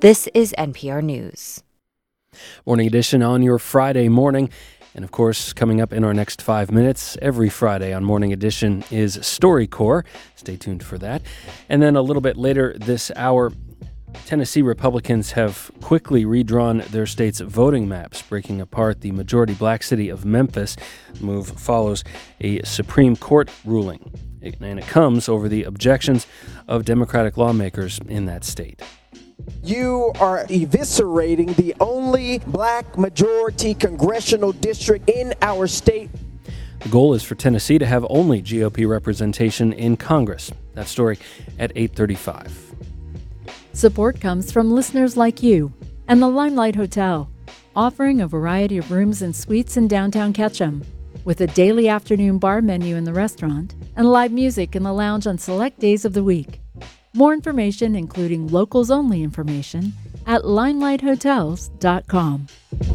This is NPR News. Morning edition on your Friday morning. And of course, coming up in our next 5 minutes, every Friday on Morning Edition is StoryCorps. Stay tuned for that. And then a little bit later this hour, Tennessee Republicans have quickly redrawn their state's voting maps, breaking apart the majority black city of Memphis. The move follows a Supreme Court ruling, and it comes over the objections of Democratic lawmakers in that state. You are eviscerating the only black majority congressional district in our state. The goal is for Tennessee to have only GOP representation in Congress. That story at 8:35. Support comes from listeners like you and the Limelight Hotel, offering a variety of rooms and suites in downtown Ketchum, with a daily afternoon bar menu in the restaurant and live music in the lounge on select days of the week. More information, including locals-only information, at limelighthotels.com.